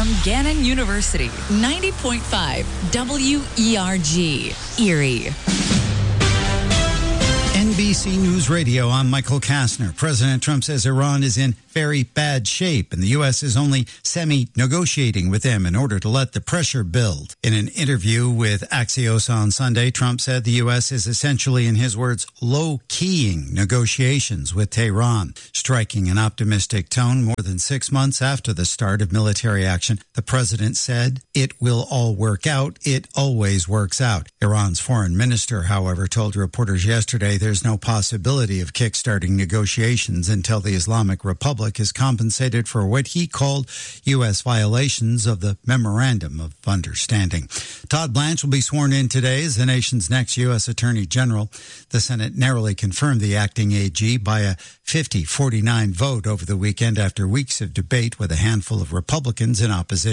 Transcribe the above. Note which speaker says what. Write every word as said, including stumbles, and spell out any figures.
Speaker 1: from Gannon University, ninety point five W E R G, Erie.
Speaker 2: N B C News Radio, I'm Michael Kastner. President Trump says Iran is in very bad shape, and the U S is only semi-negotiating with them in order to let the pressure build. In an interview with Axios on Sunday, Trump said the U S is essentially, in his words, low-keying negotiations with Tehran, striking an optimistic tone more than six months after the start of military action. The president said, "It will all work out. It always works out." Iran's foreign minister, however, told reporters yesterday there's no possibility of kickstarting negotiations until the Islamic Republic is compensated for what he called U S violations of the Memorandum of Understanding. Todd Blanche will be sworn in today as the nation's next U S Attorney General. The Senate narrowly confirmed the acting A G by a fifty forty-nine vote over the weekend after weeks of debate with a handful of Republicans in opposition.